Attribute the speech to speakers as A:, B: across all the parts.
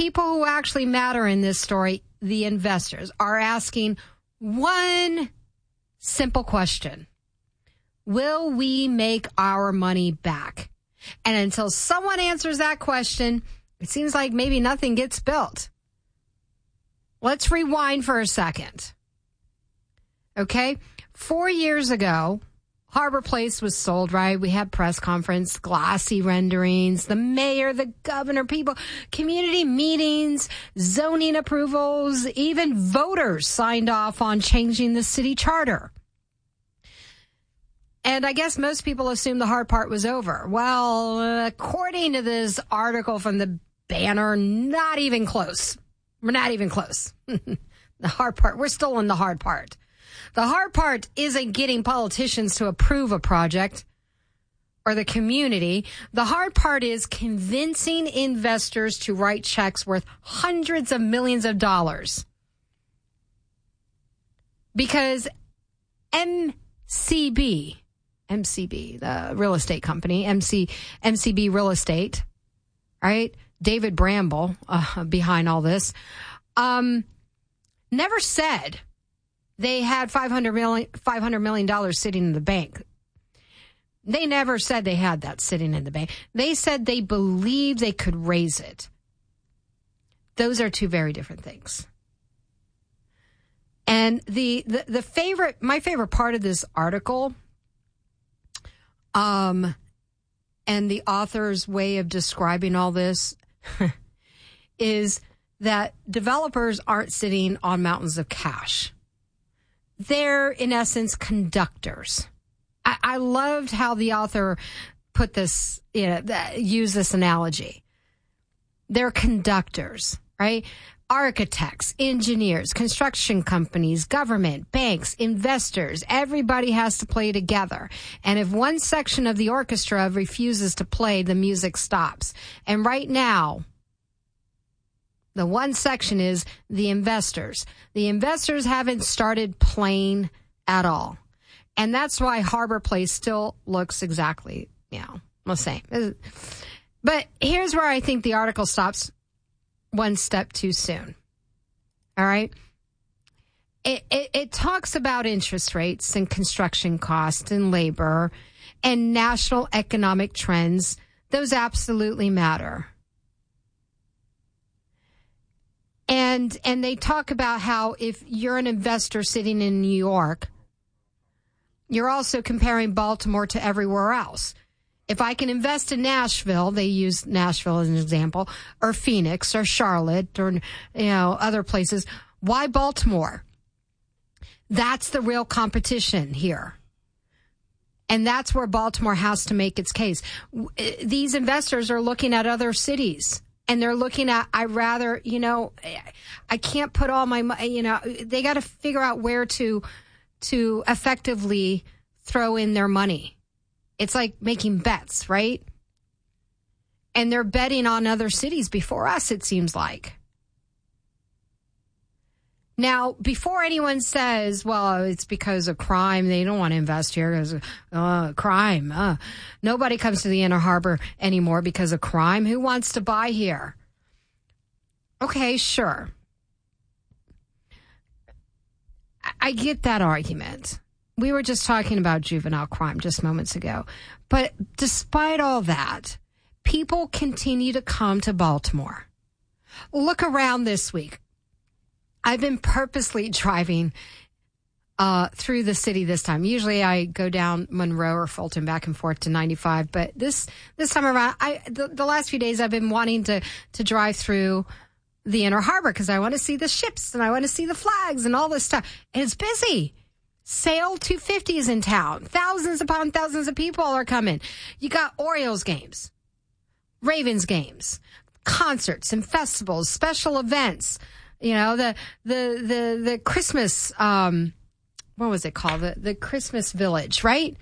A: people who actually matter in this story, the investors, are asking one simple question. Will we make our money back? And until someone answers that question, it seems like maybe nothing gets built. Let's rewind for a second. Okay? 4 years ago, Harbor Place was sold, right? We had press conference, glossy renderings, the mayor, the governor, people, community meetings, zoning approvals, even voters signed off on changing the city charter. And I guess most people assumed the hard part was over. Well, according to this article from the Banner, not even close. We're not even close. The hard part, we're still in the hard part. The hard part isn't getting politicians to approve a project or the community. The hard part is convincing investors to write checks worth hundreds of millions of dollars. Because MCB, the real estate company, MCB Real Estate, right? David Bramble behind all this, never said they had $500 million sitting in the bank. They never said they had that sitting in the bank. They said they believed they could raise it. Those are two very different things. And my favorite part of this article, and the author's way of describing all this is that developers aren't sitting on mountains of cash. They're, in essence, conductors. I loved how the author put this, use this analogy. They're conductors, right? Architects, engineers, construction companies, government, banks, investors, everybody has to play together. And if one section of the orchestra refuses to play, the music stops. And right now, the one section is the investors. The investors haven't started playing at all. And that's why Harbor Place still looks exactly, the same. But here's where I think the article stops one step too soon. All right? It talks about interest rates and construction costs and labor and national economic trends. Those absolutely matter. And they talk about how if you're an investor sitting in New York, you're also comparing Baltimore to everywhere else. If I can invest in Nashville, they use Nashville as an example, or Phoenix or Charlotte or, other places, why Baltimore? That's the real competition here. And that's where Baltimore has to make its case. These investors are looking at other cities. And they're looking at, I can't put all my money, they got to figure out where to effectively throw in their money. It's like making bets, right? And they're betting on other cities before us, it seems like. Now, before anyone says, well, it's because of crime, they don't want to invest here because of crime. Nobody comes to the Inner Harbor anymore because of crime. Who wants to buy here? Okay, sure. I get that argument. We were just talking about juvenile crime just moments ago. But despite all that, people continue to come to Baltimore. Look around this week. I've been purposely driving through the city this time. Usually I go down Monroe or Fulton back and forth to 95, but this time around, the last few days I've been wanting to drive through the Inner Harbor because I want to see the ships and I want to see the flags and all this stuff. And it's busy. Sail 250 is in town. Thousands upon thousands of people are coming. You got Orioles games, Ravens games, concerts and festivals, special events. The Christmas, what was it called? The Christmas Village, right?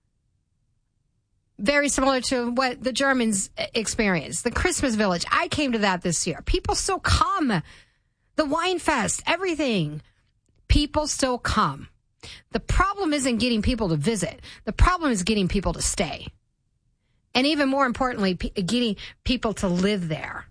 A: Very similar to what the Germans experienced. The Christmas Village. I came to that this year. People still come. The Wine Fest, everything. People still come. The problem isn't getting people to visit. The problem is getting people to stay. And even more importantly, getting people to live there.